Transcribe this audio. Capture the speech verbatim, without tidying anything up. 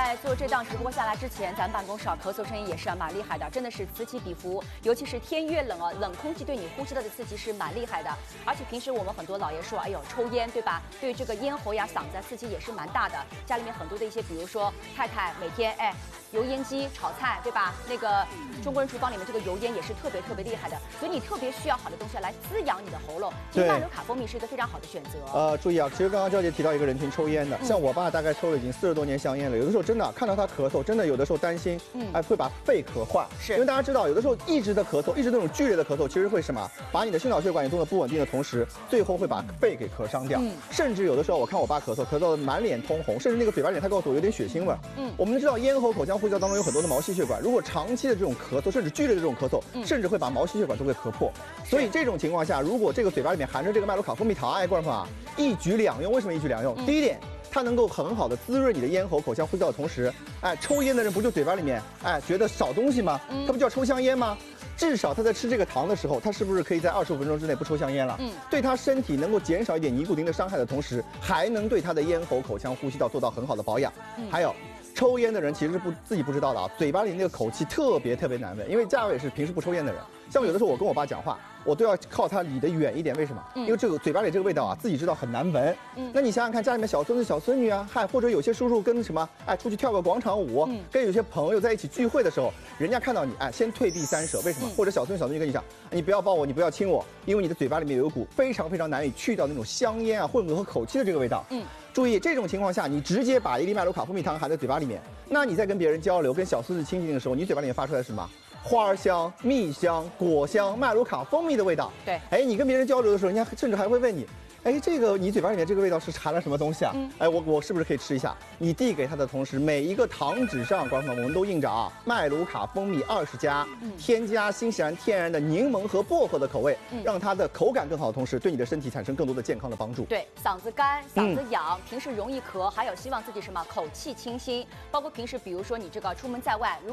在做这档直播下来之前，咱办公室啊咳嗽声音也是啊蛮厉害的，真的是此起彼伏。尤其是天越冷啊，冷空气对你呼吸道的刺激是蛮厉害的。而且平时我们很多老爷说，哎呦抽烟对吧？对这个咽喉呀、嗓子刺激也是蛮大的。家里面很多的一些，比如说太太每天哎油烟机炒菜对吧？那个中国人厨房里面这个油烟也是特别特别厉害的，所以你特别需要好的东西来滋养你的喉咙。其实曼纽卡蜂蜜是一个非常好的选择。 呃，注意啊，其实刚刚娇姐提到一个人群抽烟的， 嗯、 像我爸大概抽了已经四十多年香烟了，有的时候真的看到他咳嗽，真的有的时候担心，嗯，哎会把肺咳坏。 是， 因为大家知道，有的时候一直的咳嗽，一直那种剧烈的咳嗽，其实会什么？把你的心脑血管也动得不稳定的同时，最后会把肺给咳伤掉。嗯，甚至有的时候我看我爸咳嗽，咳嗽满脸通红，甚至那个嘴巴里他告诉我有点血腥味。嗯，我们知道咽喉口腔呼吸道当中有很多的毛细血管，如果长期的这种咳嗽，甚至剧烈的这种咳嗽，嗯、甚至会把毛细血管都给咳破。所以这种情况下，如果这个嘴巴里面含着这个麦卢卡蜂蜜糖，哎，观众朋友啊，一举两用。为什么一举两用？嗯、第一点，它能够很好的滋润你的咽喉口腔呼吸道的同时，哎，抽烟的人不就嘴巴里面哎觉得少东西吗？他不叫抽香烟吗？至少他在吃这个糖的时候，他是不是可以在二十五分钟之内不抽香烟了？嗯，对他身体能够减少一点尼古丁的伤害的同时，还能对他的咽喉口腔呼吸道做到很好的保养。嗯，还有。抽烟的人其实是不自己不知道的啊，嘴巴里那个口气特别特别难闻。因为佳伟是平时不抽烟的人，像有的时候我跟我爸讲话，我都要靠他离得远一点。为什么？因为这个嘴巴里这个味道啊，自己知道很难闻。嗯，那你想想看，家里面小孙子小孙女啊，嗨，或者有些叔叔跟什么，哎，出去跳个广场舞，嗯、跟有些朋友在一起聚会的时候，人家看到你，哎，先退避三舍。为什么？嗯、或者小孙子小孙女跟你讲，你不要抱我，你不要亲我，因为你的嘴巴里面有一股非常非常难以去掉那种香烟啊、混合和口气的这个味道。嗯。注意，这种情况下，你直接把一粒麦卢卡蜂蜜糖含在嘴巴里面，那你在跟别人交流、跟小孙子亲近的时候，你嘴巴里面发出来是什么？花香、蜜香、果香、麦卢卡蜂蜜的味道。对，哎，你跟别人交流的时候，人家甚至还会问你，哎，这个你嘴巴里面这个味道是含了什么东西啊？嗯、哎，我我是不是可以吃一下？你递给他的同时，每一个糖纸上，观众朋友们都印着啊，麦卢卡蜂蜜二十加，嗯、添加新西兰天然的柠檬和薄荷的口味，嗯、让它的口感更好的同时，对你的身体产生更多的健康的帮助。 对，嗓子干、嗓子痒，嗯、平时容易咳，还有希望自己什么口气清新，包括平时比如说你这个出门在外。